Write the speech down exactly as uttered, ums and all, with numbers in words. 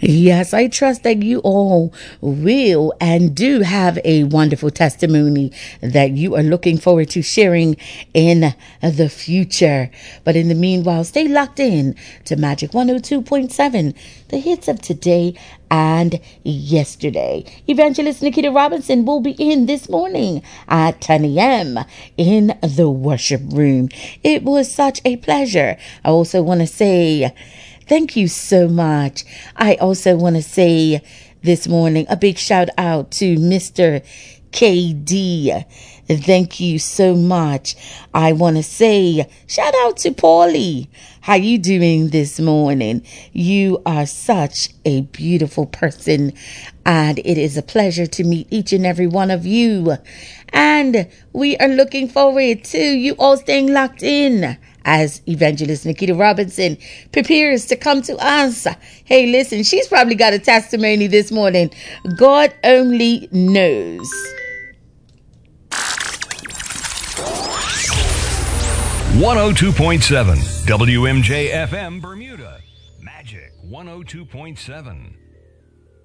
Yes, I trust that you all will and do have a wonderful testimony that you are looking forward to sharing in the future. But in the meanwhile, stay locked in to Magic one oh two point seven, the hits of today and yesterday. Evangelist Nikita Robinson will be in this morning at ten a.m. in the worship room. It was such a pleasure. I also want to say thank you so much. I also want to say this morning a big shout out to Mister K D. Thank you so much. I want to say shout out to Paulie. How you doing this morning? You are such a beautiful person, and it is a pleasure to meet each and every one of you. And we are looking forward to you all staying locked in as Evangelist Nikita Robinson prepares to come to us. Hey, listen, she's probably got a testimony this morning. God only knows. one oh two point seven W M J F M Bermuda. Magic one oh two point seven.